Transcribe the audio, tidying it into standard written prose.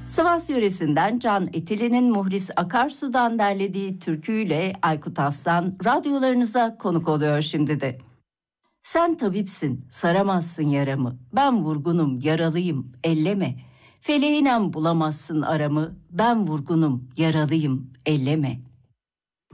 Sivas yöresinden Can Etili'nin Muhlis Akarsu'dan derlediği türküyle Aykut Aslan radyolarınıza konuk oluyor şimdi de. Sen tabipsin, saramazsın yaramı, ben vurgunum, yaralıyım, elleme. Feleğinen bulamazsın aramı, ben vurgunum, yaralıyım, elleme.